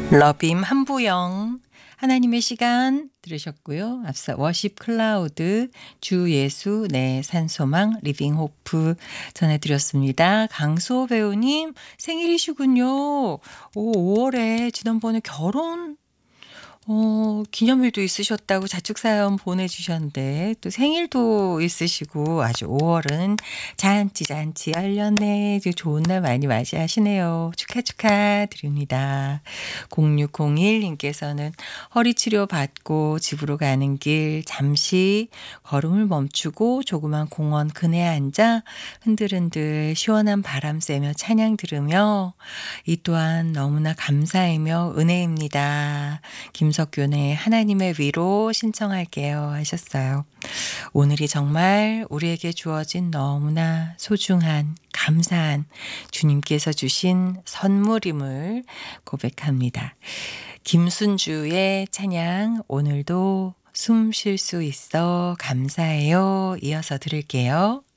러빔 한부영 하나님의 시간 들으셨고요. 앞서 워십 클라우드 주 예수 내 산소망 리빙 호프 전해드렸습니다. 강수호 배우님 생일이시군요. 오, 5월에 지난번에 결혼 기념일도 있으셨다고 자축 사연 보내주셨는데 또 생일도 있으시고 아주 5월은 잔치 열렸네. 좋은 날 많이 맞이하시네요. 축하드립니다. 0601님께서는 허리 치료 받고 집으로 가는 길 잠시 걸음을 멈추고 조그만 공원 그네에 앉아 흔들흔들 시원한 바람 쐬며 찬양 들으며 이 또한 너무나 감사이며 은혜입니다. 김석균의 하나님의 위로 신청할게요 하셨어요. 오늘이 정말 우리에게 주어진 너무나 소중한 감사한 주님께서 주신 선물임을 고백합니다. 김순주의 찬양 오늘도 숨 쉴 수 있어 감사해요 이어서 들을게요.